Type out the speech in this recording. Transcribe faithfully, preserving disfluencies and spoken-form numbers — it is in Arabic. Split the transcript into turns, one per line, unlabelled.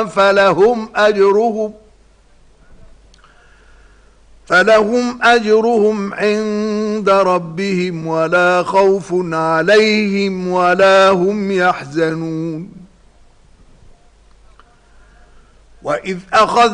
فلهم أجرهم فلهم أجرهم عند ربهم ولا خوف عليهم ولا هم يحزنون. وإذ أخذ